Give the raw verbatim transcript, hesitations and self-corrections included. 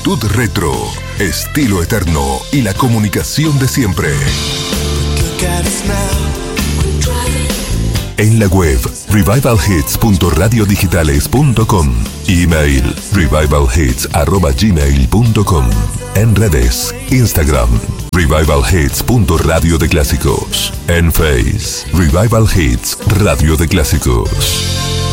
actitud retro, estilo eterno y la comunicación de siempre. En la web revival hits punto radio digitales punto com. Email revival hits arroba gmail punto com. En redes, Instagram revival hits punto radio de clásicos. En Face, Revival Hits Radio de Clásicos.